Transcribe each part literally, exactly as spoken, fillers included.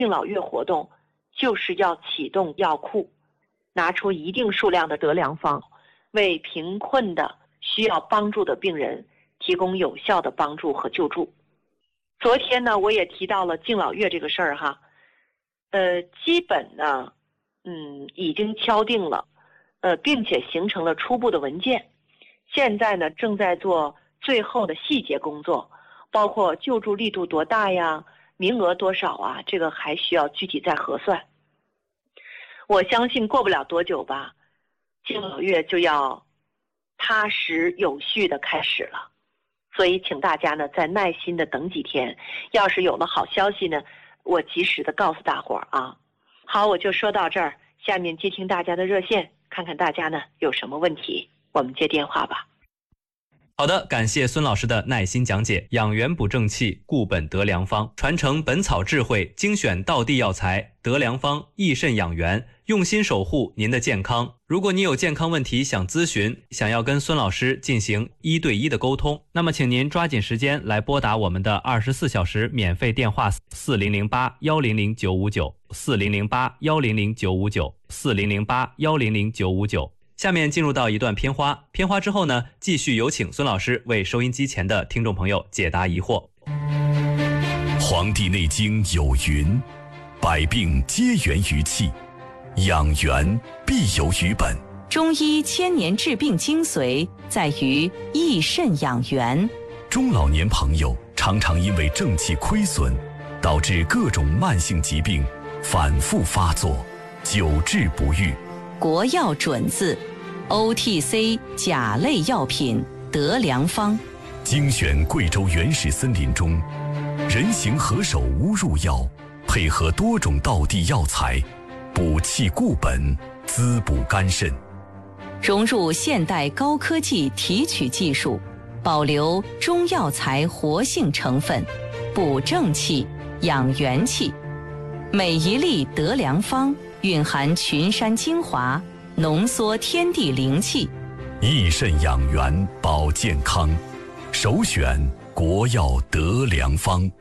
敬老月活动就是要启动药库，拿出一定数量的得良方，为贫困的需要帮助的病人提供有效的帮助和救助。昨天呢，我也提到了敬老月这个事儿哈，呃，基本呢，嗯，已经敲定了，呃，并且形成了初步的文件。现在呢，正在做最后的细节工作，包括救助力度多大呀，名额多少啊，这个还需要具体再核算。我相信过不了多久吧，敬老月就要踏实有序的开始了。所以请大家呢再耐心的等几天，要是有了好消息呢，我及时的告诉大伙儿啊。好，我就说到这儿，下面接听大家的热线，看看大家呢有什么问题，我们接电话吧。 好的，感谢孙老师的耐心讲解。养元补正气，固本得良方，传承本草智慧，精选道地药材，得良方益肾养元，用心守护您的健康。如果你有健康问题想咨询，想要跟孙老师进行一对一的沟通，那么请您抓紧时间来拨打我们的二十四小时免费电话四零零八幺零零九五九四零零八幺零零九五九四零零八幺零零九五九。下面进入到一段片花，片花之后呢，继续有请孙老师为收音机前的听众朋友解答疑惑。 黄帝内经有云，百病皆源于气，养元必有于本。 中医千年治病精髓在于益肾养元。 中老年朋友常常因为正气亏损，导致各种慢性疾病反复发作，久治不愈。 国药准字 O T C 甲类药品得良方， 精选贵州原始森林中人形何首乌入药，配合多种道地药材，补气固本，滋补肝肾。 融入现代高科技提取技术，保留中药材活性成分，补正气，养元气。每一粒得良方蕴含群山精华，浓缩天地灵气， 益肾养元保健康，首选国药得良方。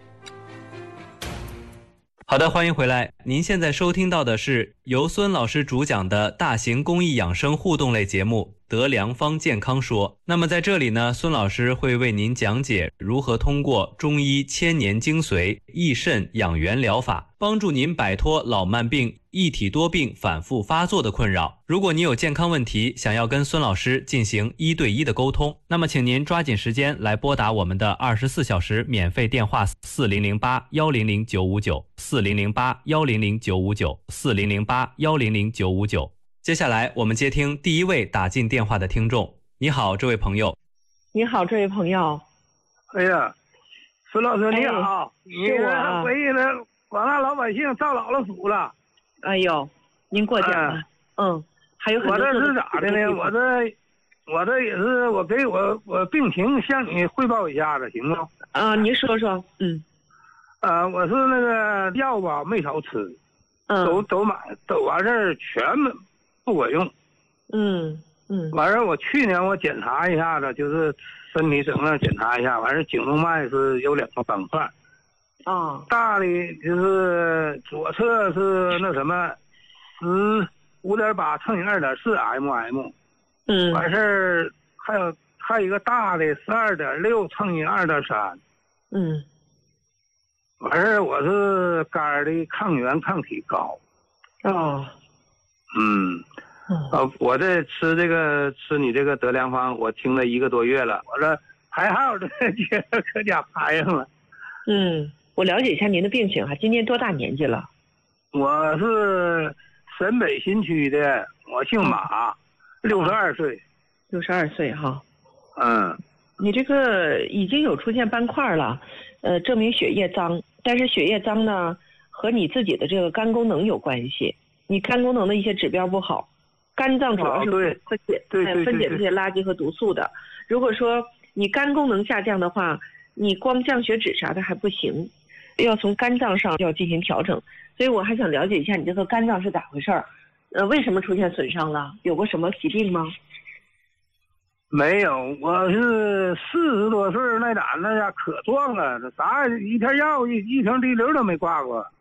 好的，欢迎回来。您现在收听到的是由孙老师主讲的大型公益养生互动类节目《得良方健康说》。那么在这里呢，孙老师会为您讲解如何通过中医千年精髓益肾养元疗法，帮助您摆脱老慢病、一体多病反复发作的困扰。如果你有健康问题，想要跟孙老师进行一对一的沟通，那么请您抓紧时间来拨打我们的二十四小时免费电话四零零八幺零零九五九四零零八幺零零九五九四零零八幺零零九五九。接下来我们接听第一位打进电话的听众。你好，这位朋友。 你好，这位朋友。 哎呀，孙老师你好， 哎、是我为了广大老百姓造老了福了。 哎呦，您过奖了。嗯, 嗯，还有很多。 我这是咋的呢？我这我这也是我给我我病情向你汇报一下子，行吗？ 啊，您说说。嗯。 呃，我是那个药吧没少吃， 嗯， 都都买都完事儿全不管用。 嗯嗯。 完事儿我去年我检查一下子，就是身体整个检查一下，完事儿颈动脉是有两个斑块。 啊， 大的就是左侧是那什么，十五点八乘以二点四 mm， 嗯， 完事儿还有还有一个大的十二点六乘以二点三， 嗯， 完事儿我是肝的抗原抗体高， 哦， 嗯，呃，我这吃这个吃你这个得良方，我听了一个多月了，我这排号的可家排上了， 嗯。我了解一下您的病情哈，今年多大年纪了？ 我是沈北新区的，我姓马，六十二岁。 六十二岁哈。 嗯。 你这个已经有出现斑块了，呃，证明血液脏，但是血液脏呢和你自己的这个肝功能有关系，你肝功能的一些指标不好，肝脏主要是分解、 对对对分解这些垃圾和毒素的。如果说你肝功能下降的话，你光降血脂啥的还不行。要从肝脏上要进行调整，所以我还想了解一下你这个肝脏是咋回事儿，呃，为什么出现损伤了？有过什么疾病吗？ 没有，我是四十多岁那胆那家可壮了，啥一片药一一瓶滴流都没挂过。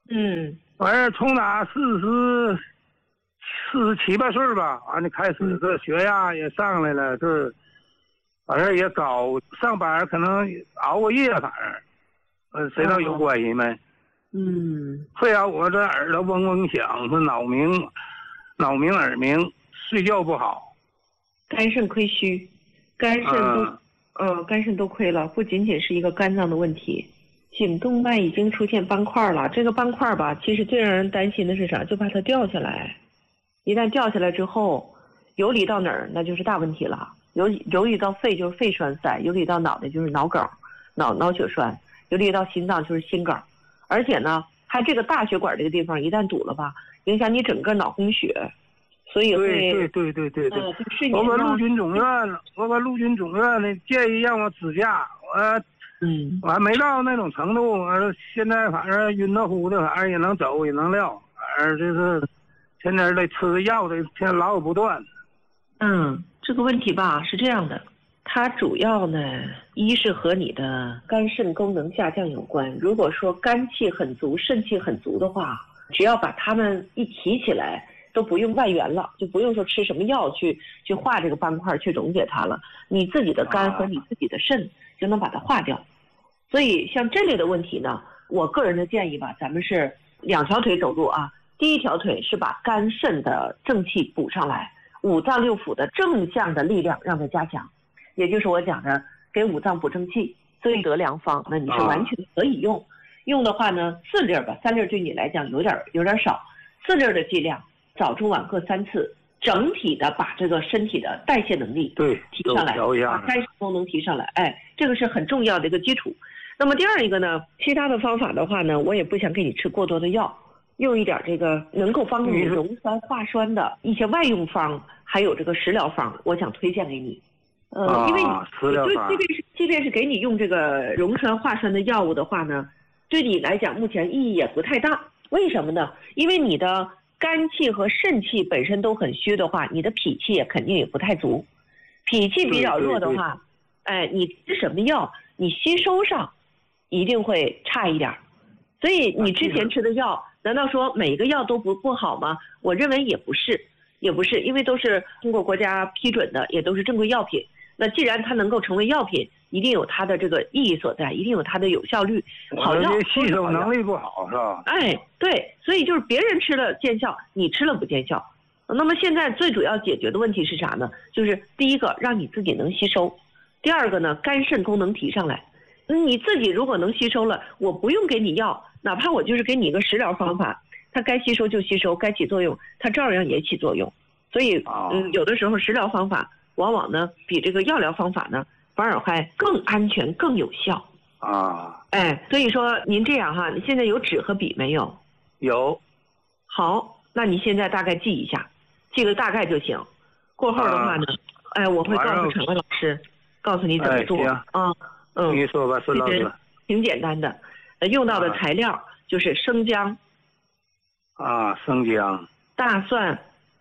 嗯， 完事从哪四十四十七八岁吧，完了开始这血压也上来了，这反正也高，上班可能熬过夜，反正，呃，谁知道有关系没？ 嗯， 非要我这耳朵嗡嗡响，是脑鸣，脑鸣耳鸣，睡觉不好， 肝肾亏虚，肝肾都， 嗯、 呃，肝肾都亏了，不仅仅是一个肝脏的问题。颈动脉已经出现斑块了，这个斑块吧，其实最让人担心的是啥？就怕它掉下来。一旦掉下来之后，游离到哪儿，那就是大问题了。游游离到肺就是肺栓塞，游离到脑袋就是脑梗、脑脑血栓，游离到心脏就是心梗。而且呢，它这个大血管这个地方一旦堵了吧，影响你整个脑供血，所以会对对对对对对。 呃、 我搁陆军总院，我搁陆军总院呢，建议让我支架，我。 嗯， 我还没到那种程度，我现在反正晕的乎的，反正也能走也能撂，反正就是天天得吃药的，天天老有不断。 嗯，这个问题吧是这样的，它主要呢，一是和你的肝肾功能下降有关。如果说肝气很足、肾气很足的话，只要把它们一提起来，都不用外援了，就不用说吃什么药去去化这个斑块去溶解它了，你自己的肝和你自己的肾就能把它化掉。所以像这类的问题呢，我个人的建议吧，咱们是两条腿走路啊。第一条腿是把肝肾的正气补上来，五脏六腑的正向的力量让它加强，也就是我讲的给五脏补正气。所以得良方，那你是完全可以用。用的话呢，四粒吧，三粒对你来讲有点有点少，四粒的剂量，早中晚各三次，整体的把这个身体的代谢能力对提上来，把肝肾功能提上来，哎，这个是很重要的一个基础。那么第二一个呢，其他的方法的话呢，我也不想给你吃过多的药，用一点这个能够帮助你溶酸化酸的一些外用方，还有这个食疗方，我想推荐给你。呃， 啊、 因为食疗方， 就即便是即便是给你用这个溶酸化酸的药物的话呢，对你来讲目前意义也不太大。为什么呢？因为你的肝气和肾气本身都很虚的话，你的脾气也肯定也不太足。脾气比较弱的话，哎，你吃什么药，你吸收上一定会差一点。所以你之前吃的药，难道说每一个药都不不好吗？我认为也不是，也不是，因为都是通过国家批准的，也都是正规药品。那既然它能够成为药品，一定有它的这个意义所在，一定有它的有效率。好药吸收能力不好是吧？ 哎，对，所以就是别人吃了见效，你吃了不见效。那么现在最主要解决的问题是啥呢？就是第一个让你自己能吸收，第二个呢肝肾功能提上来。你自己如果能吸收了，我不用给你药，哪怕我就是给你一个食疗方法，它该吸收就吸收，该起作用它照样也起作用。所以嗯，有的时候食疗方法往往呢比这个药疗方法呢反而还更安全更有效啊。 哎，所以说您这样哈，你现在有纸和笔没有？ 有。 好，那你现在大概记一下，记个大概就行。过后的话呢，啊、哎，我会告诉陈慧老师，告诉你怎么做啊。嗯， 你说吧，孙老师。 挺简单的，呃，用到的材料就是生姜。 啊，生姜。 大蒜。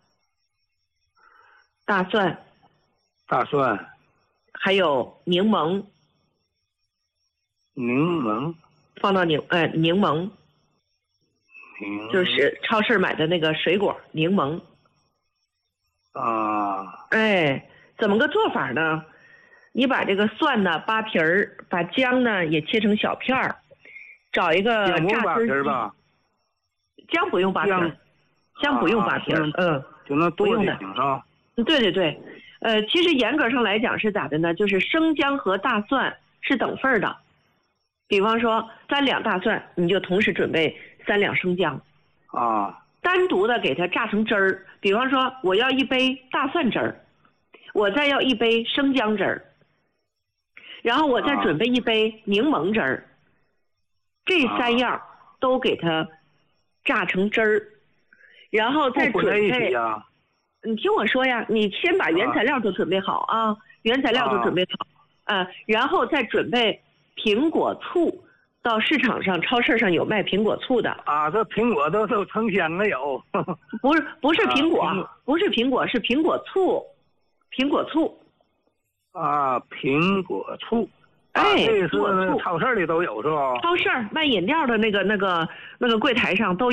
大蒜。 大蒜。 还有柠檬。 柠檬。 放到柠呃柠檬。 柠。 就是超市买的那个水果柠檬。 啊。 哎，怎么个做法呢？你把这个蒜呢扒皮儿，把姜呢也切成小片儿，找一个榨汁机。姜不用扒皮儿，姜不用扒皮儿，嗯， 就那多就行啊。 对对对，呃，其实严格上来讲是咋的呢？就是生姜和大蒜是等份的，比方说三两大蒜，你就同时准备三两生姜。 啊。 单独的给它榨成汁儿，比方说我要一杯大蒜汁儿，我再要一杯生姜汁儿。然后我再准备一杯柠檬汁儿，这三样都给它榨成汁儿，然后再准备。你听我说呀，你先把原材料都准备好啊，原材料都准备好，啊，然后再准备苹果醋，到市场上、超市上有卖苹果醋的。 啊，这苹果都都成箱了有。 不是不是苹果，啊、不是苹果，是苹果醋，苹果醋。 啊，苹果醋， 哎， 这是多醋超市里都有是吧？ 超市卖饮料的那个那个那个柜台上都